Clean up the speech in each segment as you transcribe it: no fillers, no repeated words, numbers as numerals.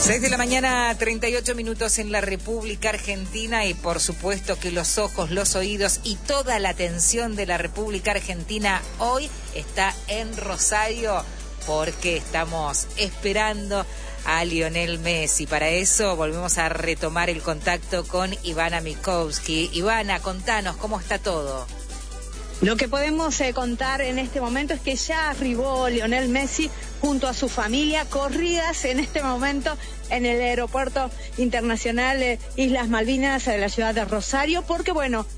6 de la mañana, 38 minutos en la República Argentina, y por supuesto que los ojos, los oídos y toda la atención de la República Argentina hoy está en Rosario, porque estamos esperando a Lionel Messi. Para eso volvemos a retomar el contacto con Ivana Mikovsky. Ivana, contanos, ¿cómo está todo? Lo que podemos contar en este momento es que ya arribó Lionel Messi junto a su familia, corridas en este momento en el aeropuerto internacional Islas Malvinas de la ciudad de Rosario, porque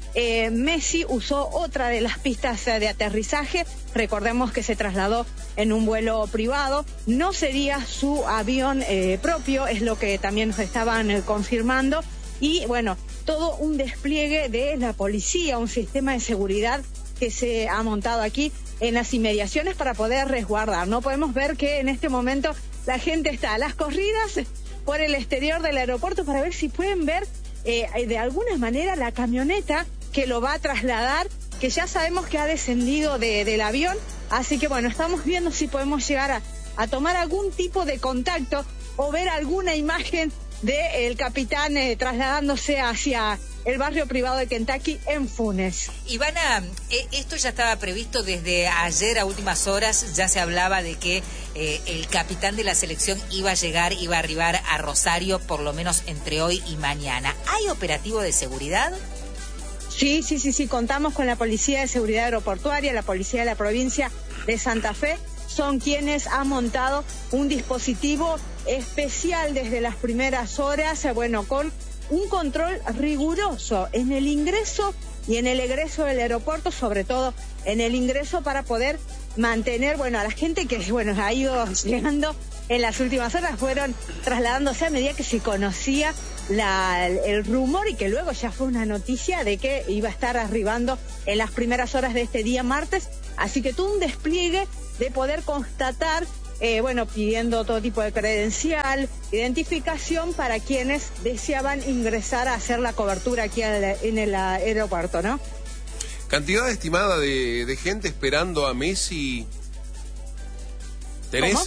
Messi usó otra de las pistas de aterrizaje. Recordemos que se trasladó en un vuelo privado, no sería su avión propio, es lo que también nos estaban confirmando, y todo un despliegue de la policía, un sistema de seguridad que se ha montado aquí en las inmediaciones para poder resguardar. No podemos ver que en este momento la gente está a las corridas por el exterior del aeropuerto para ver si pueden ver de alguna manera la camioneta que lo va a trasladar, que ya sabemos que ha descendido del avión, así que estamos viendo si podemos llegar a tomar algún tipo de contacto o ver alguna imagen del capitán trasladándose hacia el barrio privado de Kentucky en Funes. Ivana, esto ya estaba previsto desde ayer a últimas horas, ya se hablaba de que el capitán de la selección iba a arribar a Rosario por lo menos entre hoy y mañana. ¿Hay operativo de seguridad? Sí, contamos con la Policía de Seguridad Aeroportuaria, la Policía de la provincia de Santa Fe, son quienes han montado un dispositivo especial desde las primeras horas, con un control riguroso en el ingreso y en el egreso del aeropuerto, sobre todo en el ingreso, para poder mantener, a la gente que, ha ido llegando en las últimas horas, fueron trasladándose a medida que se conocía el rumor, y que luego ya fue una noticia de que iba a estar arribando en las primeras horas de este día martes, así que todo un despliegue de poder constatar pidiendo todo tipo de credencial, identificación para quienes deseaban ingresar a hacer la cobertura aquí en el aeropuerto, ¿no? ¿Cantidad estimada de gente esperando a Messi? ¿Tenés? ¿Cómo?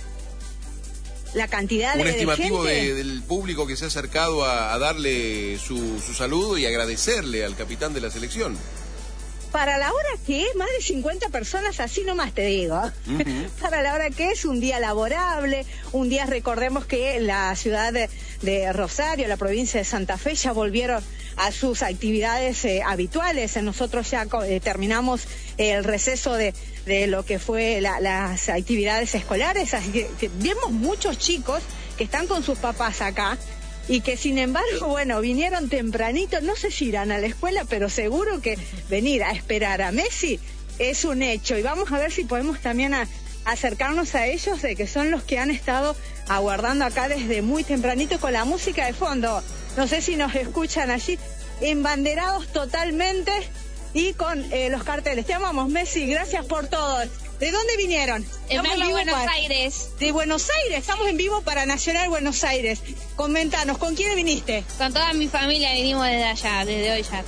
La cantidad de gente. Un estimativo del público que se ha acercado a darle su saludo y agradecerle al capitán de la selección. Para la hora que es, más de 50 personas, así nomás te digo. Uh-huh. Para la hora que es, un día laborable, un día, recordemos que la ciudad de Rosario, la provincia de Santa Fe, ya volvieron a sus actividades habituales. Nosotros ya terminamos el receso de lo que fue las actividades escolares, así que vemos muchos chicos que están con sus papás acá, y que sin embargo, vinieron tempranito, no sé si irán a la escuela, pero seguro que venir a esperar a Messi es un hecho. Y vamos a ver si podemos también acercarnos a ellos, de que son los que han estado aguardando acá desde muy tempranito con la música de fondo. No sé si nos escuchan allí, embanderados totalmente y con los carteles. Te amamos, Messi, gracias por todo. ¿De dónde vinieron? Estamos de Buenos Aires. De Buenos Aires, estamos en vivo para Nacional Buenos Aires. Comentanos, ¿con quién viniste? Con toda mi familia vinimos desde allá, desde hoy ya.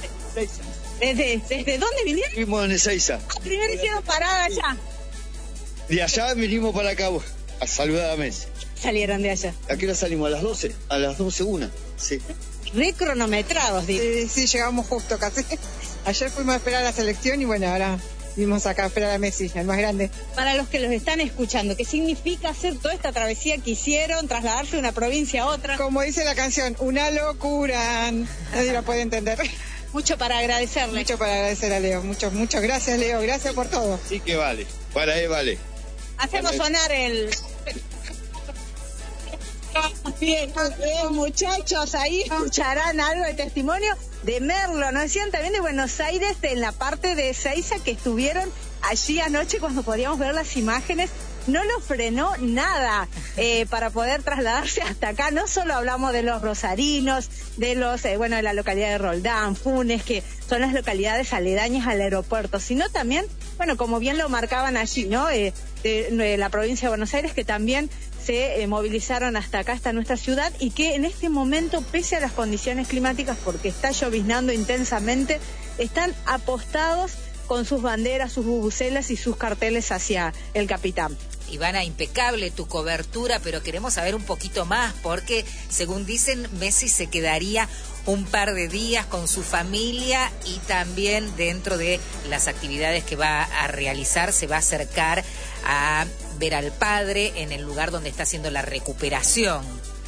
¿Desde dónnde vinieron? Vinimos en Ezeiza. Primero hicieron parada allá. De allá vinimos para acá a saludar a Messi. Salieron de allá. ¿A qué hora salimos? A las 12. A las 12:01. Sí. Re cronometrados, digo. Sí, llegamos justo casi. Ayer fuimos a esperar a la selección y ahora vimos acá a esperar a Messi, el más grande. Para los que los están escuchando, ¿qué significa hacer toda esta travesía que hicieron, trasladarse de una provincia a otra? Como dice la canción, una locura. Nadie lo puede entender. Mucho para agradecerle. Mucho para agradecer a Leo. Muchas gracias, Leo. Gracias por todo. Sí que vale. Para él vale. Hacemos sonar el... Bien, muchachos, ahí escucharán algo de testimonio de Merlo. Nos decían también de Buenos Aires, en la parte de Ezeiza, que estuvieron allí anoche cuando podíamos ver las imágenes. No lo frenó nada para poder trasladarse hasta acá. No solo hablamos de los rosarinos, de los de la localidad de Roldán, Funes, que son las localidades aledañas al aeropuerto, sino también, como bien lo marcaban allí, ¿no? De la provincia de Buenos Aires, que también se movilizaron hasta acá, hasta nuestra ciudad, y que en este momento, pese a las condiciones climáticas, porque está lloviznando intensamente, están apostados con sus banderas, sus bubucelas y sus carteles hacia el capitán. Ivana, impecable tu cobertura, pero queremos saber un poquito más, porque según dicen, Messi se quedaría un par de días con su familia y también dentro de las actividades que va a realizar se va a acercar a ver al padre en el lugar donde está haciendo la recuperación.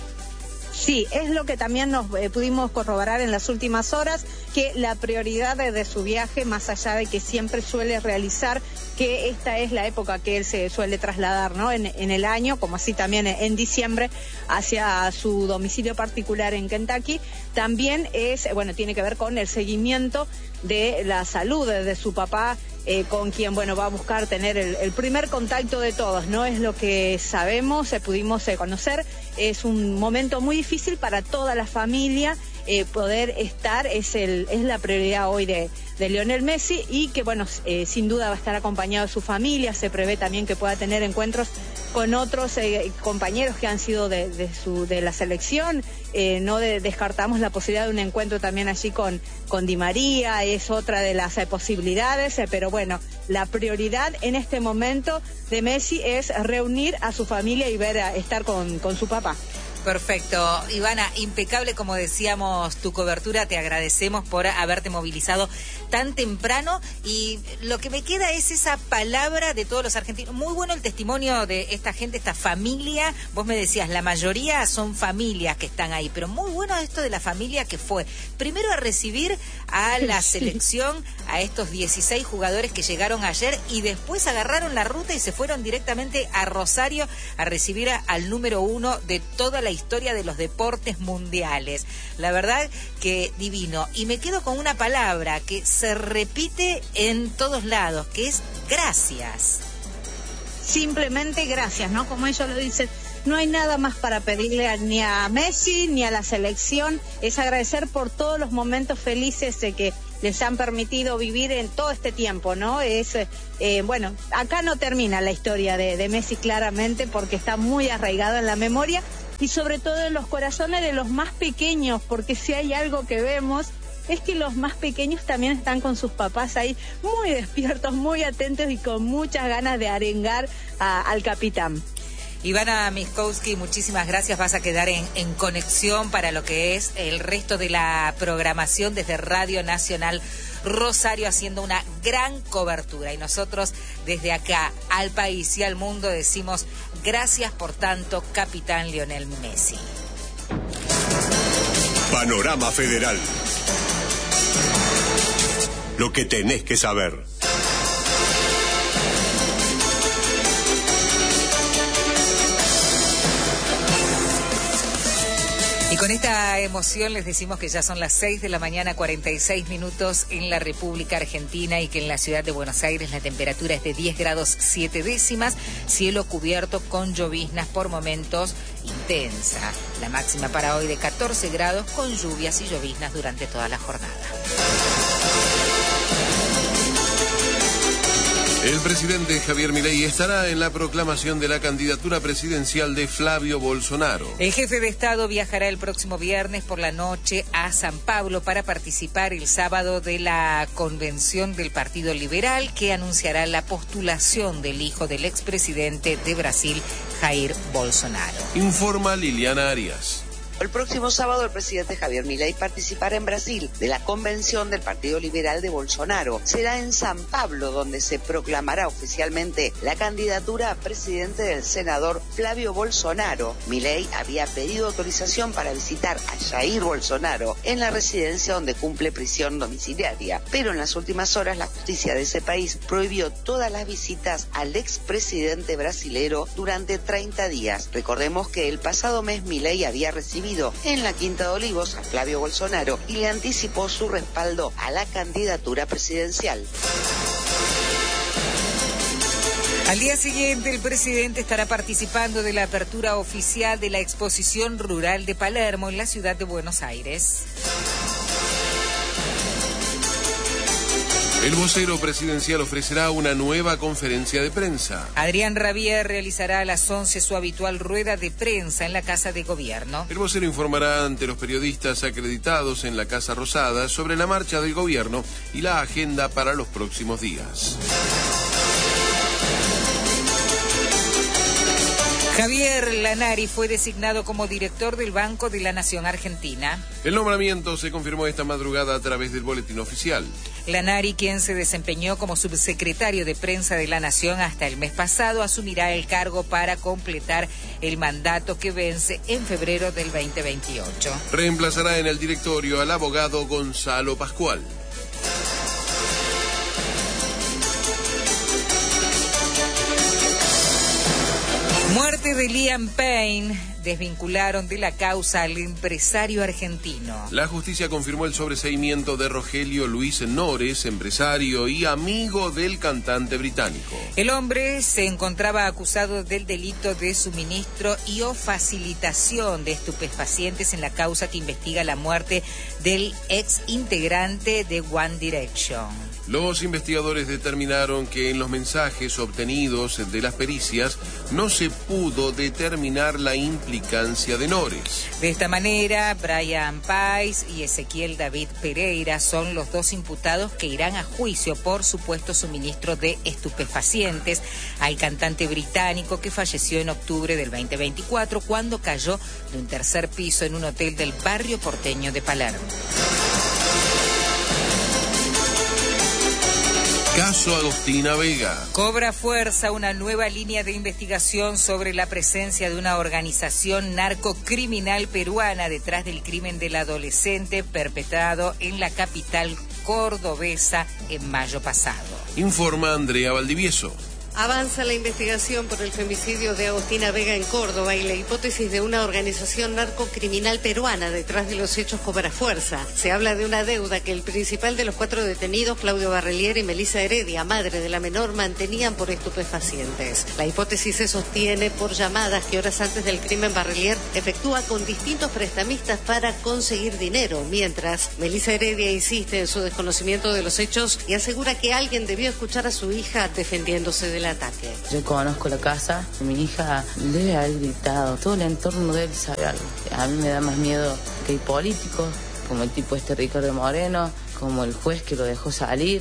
Sí, es lo que también nos pudimos corroborar en las últimas horas, que la prioridad de su viaje, más allá de que siempre suele realizar, que esta es la época que él se suele trasladar, ¿no? En el año, como así también en diciembre, hacia su domicilio particular en Kentucky, también es, bueno, tiene que ver con el seguimiento de la salud de su papá, con quien, bueno, va a buscar tener el primer contacto de todos, ¿no? Es lo que sabemos, pudimos conocer. Es un momento muy difícil para toda la familia, poder estar, es la prioridad hoy de Lionel Messi, y que, bueno, sin duda va a estar acompañado de su familia. Se prevé también que pueda tener encuentros con otros compañeros que han sido de la selección. No descartamos la posibilidad de un encuentro también allí con Di María, es otra de las posibilidades, pero bueno, la prioridad en este momento de Messi es reunir a su familia y estar con su papá. Perfecto. Ivana, impecable, como decíamos, tu cobertura. Te agradecemos por haberte movilizado tan temprano, y lo que me queda es esa palabra de todos los argentinos. Muy bueno el testimonio de esta gente, esta familia. Vos me decías, la mayoría son familias que están ahí, pero muy bueno esto de la familia que fue primero a recibir a la selección, a estos 16 jugadores que llegaron ayer, y después agarraron la ruta y se fueron directamente a Rosario a recibir al número 1 de toda la historia de los deportes mundiales. La verdad que divino. Y me quedo con una palabra que se repite en todos lados, que es gracias. Simplemente gracias, ¿no? Como ellos lo dicen, no hay nada más para pedirle ni a Messi ni a la selección, es agradecer por todos los momentos felices que les han permitido vivir en todo este tiempo, ¿no? Bueno, acá no termina la historia de Messi, claramente, porque está muy arraigado en la memoria y sobre todo en los corazones de los más pequeños, porque si hay algo que vemos es que los más pequeños también están con sus papás ahí muy despiertos, muy atentos y con muchas ganas de arengar al capitán. Ivana Miskowski, muchísimas gracias. Vas a quedar en conexión para lo que es el resto de la programación desde Radio Nacional Rosario, haciendo una gran cobertura. Y nosotros desde acá al país y al mundo decimos gracias por tanto, capitán Lionel Messi. Panorama Federal. Lo que tenés que saber. Y con esta emoción les decimos que ya son las 6 de la mañana, 46 minutos en la República Argentina, y que en la ciudad de Buenos Aires la temperatura es de 10 grados 7 décimas, cielo cubierto con lloviznas por momentos intensa. La máxima para hoy de 14 grados con lluvias y lloviznas durante toda la jornada. El presidente Javier Milei estará en la proclamación de la candidatura presidencial de Flavio Bolsonaro. El jefe de Estado viajará el próximo viernes por la noche a San Pablo para participar el sábado de la convención del Partido Liberal, que anunciará la postulación del hijo del expresidente de Brasil, Jair Bolsonaro. Informa Liliana Arias. El próximo sábado el presidente Javier Milei participará en Brasil de la convención del Partido Liberal de Bolsonaro. Será en San Pablo donde se proclamará oficialmente la candidatura a presidente del senador Flavio Bolsonaro. Milei había pedido autorización para visitar a Jair Bolsonaro en la residencia donde cumple prisión domiciliaria, pero en las últimas horas la justicia de ese país prohibió todas las visitas al expresidente brasilero durante 30 días. Recordemos que el pasado mes Milei había recibido en la Quinta de Olivos a Flavio Bolsonaro y le anticipó su respaldo a la candidatura presidencial. Al día siguiente, el presidente estará participando de la apertura oficial de la Exposición Rural de Palermo en la ciudad de Buenos Aires. El vocero presidencial ofrecerá una nueva conferencia de prensa. Adrián Rabier realizará a las 11 su habitual rueda de prensa en la Casa de Gobierno. El vocero informará ante los periodistas acreditados en la Casa Rosada sobre la marcha del gobierno y la agenda para los próximos días. Javier Lanari fue designado como director del Banco de la Nación Argentina. El nombramiento se confirmó esta madrugada a través del boletín oficial. Lanari, quien se desempeñó como subsecretario de Prensa de la Nación hasta el mes pasado, asumirá el cargo para completar el mandato que vence en febrero del 2028. Reemplazará en el directorio al abogado Gonzalo Pascual. Muerte de Liam Payne. Desvincularon de la causa al empresario argentino. La justicia confirmó el sobreseimiento de Rogelio Luis Nores, empresario y amigo del cantante británico. El hombre se encontraba acusado del delito de suministro y o facilitación de estupefacientes en la causa que investiga la muerte del ex integrante de One Direction. Los investigadores determinaron que en los mensajes obtenidos de las pericias no se pudo determinar la implicancia de Nores. De esta manera, Brian Pais y Ezequiel David Pereira son los dos imputados que irán a juicio por supuesto suministro de estupefacientes al cantante británico que falleció en octubre del 2024 cuando cayó de un tercer piso en un hotel del barrio porteño de Palermo. Caso Agostina Vega. Cobra fuerza una nueva línea de investigación sobre la presencia de una organización narcocriminal peruana detrás del crimen del adolescente perpetrado en la capital cordobesa en mayo pasado. Informa Andrea Valdivieso. Avanza la investigación por el femicidio de Agostina Vega en Córdoba y la hipótesis de una organización narcocriminal peruana detrás de los hechos cobra fuerza. Se habla de una deuda que el principal de los 4 detenidos, Claudio Barrelier y Melissa Heredia, madre de la menor, mantenían por estupefacientes. La hipótesis se sostiene por llamadas que horas antes del crimen Barrelier efectúa con distintos prestamistas para conseguir dinero, mientras Melissa Heredia insiste en su desconocimiento de los hechos y asegura que alguien debió escuchar a su hija defendiéndose de la ataque. Yo conozco la casa, mi hija debe haber gritado, todo el entorno de él sabe algo. A mí me da más miedo que hay políticos, como el tipo Ricardo Moreno, como el juez que lo dejó salir.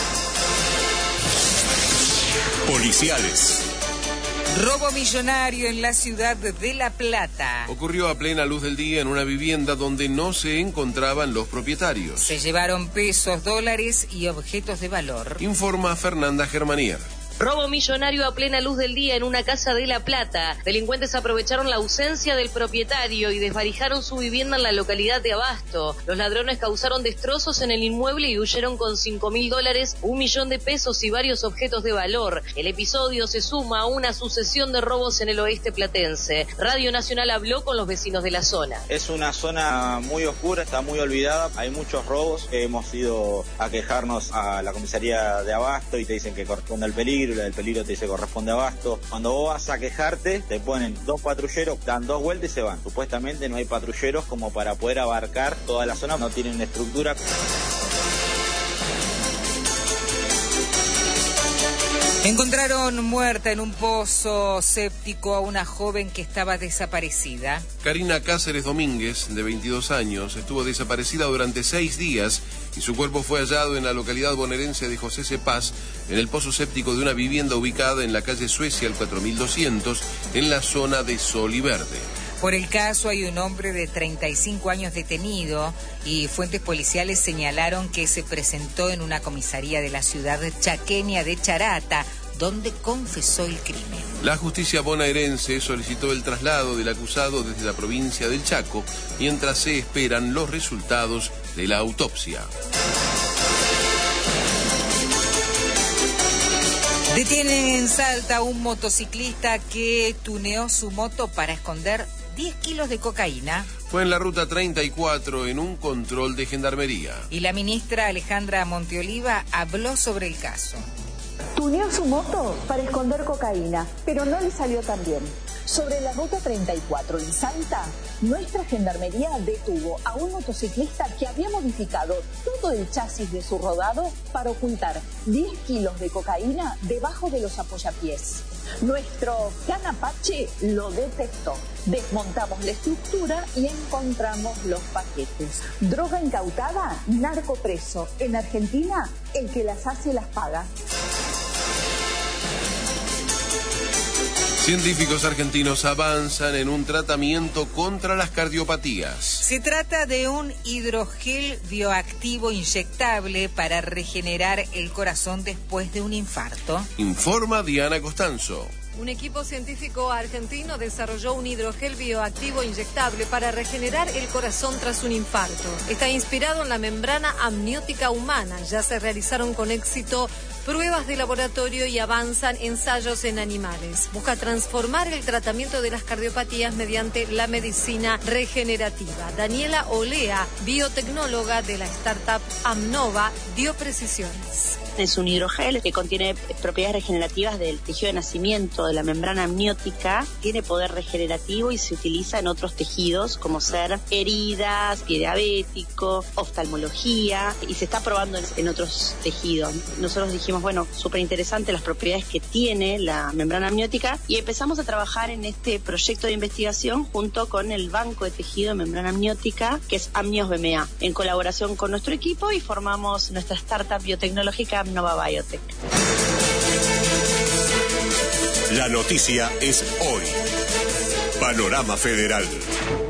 Policiales. Robo millonario en la ciudad de La Plata. Ocurrió a plena luz del día en una vivienda donde no se encontraban los propietarios. Se llevaron pesos, dólares y objetos de valor. Informa Fernanda Germanier. Robo millonario a plena luz del día en una casa de La Plata. Delincuentes aprovecharon la ausencia del propietario y desvalijaron su vivienda en la localidad de Abasto. Los ladrones causaron destrozos en el inmueble y huyeron con $5.000, $1 millón de pesos y varios objetos de valor. El episodio se suma a una sucesión de robos en el oeste platense. Radio Nacional habló con los vecinos de la zona. Es una zona muy oscura, está muy olvidada, hay muchos robos. Hemos ido a quejarnos a la comisaría de Abasto y te dicen que corresponde al peligro. La del peligro te dice corresponde a Abasto. Cuando vos vas a quejarte, te ponen 2 patrulleros, dan 2 vueltas y se van. Supuestamente no hay patrulleros como para poder abarcar toda la zona, no tienen estructura. Encontraron muerta en un pozo séptico a una joven que estaba desaparecida. Karina Cáceres Domínguez, de 22 años, estuvo desaparecida durante 6 días y su cuerpo fue hallado en la localidad bonaerense de José C. Paz, en el pozo séptico de una vivienda ubicada en la calle Suecia, al 4200, en la zona de Sol y Verde. Por el caso hay un hombre de 35 años detenido y fuentes policiales señalaron que se presentó en una comisaría de la ciudad chaqueña de Charata, donde confesó el crimen. La justicia bonaerense solicitó el traslado del acusado desde la provincia del Chaco, mientras se esperan los resultados de la autopsia. Detienen en Salta a un motociclista que tuneó su moto para esconder 10 kilos de cocaína. Fue en la ruta 34 en un control de gendarmería. Y la ministra Alejandra Monteoliva habló sobre el caso. Tuneó su moto para esconder cocaína, pero no le salió tan bien. Sobre la ruta 34 en Salta, nuestra gendarmería detuvo a un motociclista que había modificado todo el chasis de su rodado para ocultar 10 kilos de cocaína debajo de los apoyapiés. Nuestro Can Apache lo detectó. Desmontamos la estructura y encontramos los paquetes. Droga incautada, narco preso. En Argentina, el que las hace las paga. Científicos argentinos avanzan en un tratamiento contra las cardiopatías. Se trata de un hidrogel bioactivo inyectable para regenerar el corazón después de un infarto. Informa Diana Costanzo. Un equipo científico argentino desarrolló un hidrogel bioactivo inyectable para regenerar el corazón tras un infarto. Está inspirado en la membrana amniótica humana. Ya se realizaron con éxito pruebas de laboratorio y avanzan ensayos en animales. Busca transformar el tratamiento de las cardiopatías mediante la medicina regenerativa. Daniela Olea, biotecnóloga de la startup Amnova, dio precisiones. Es un hidrogel que contiene propiedades regenerativas del tejido de nacimiento, de la membrana amniótica, tiene poder regenerativo y se utiliza en otros tejidos como ser heridas, pie diabético, oftalmología, y se está probando en otros tejidos. Nosotros dijimos, bueno, súper interesante las propiedades que tiene la membrana amniótica y empezamos a trabajar en este proyecto de investigación junto con el Banco de Tejido de Membrana Amniótica, que es Amnios BMA, en colaboración con nuestro equipo, y formamos nuestra startup biotecnológica Nova Biotech. La noticia es hoy. Panorama Federal.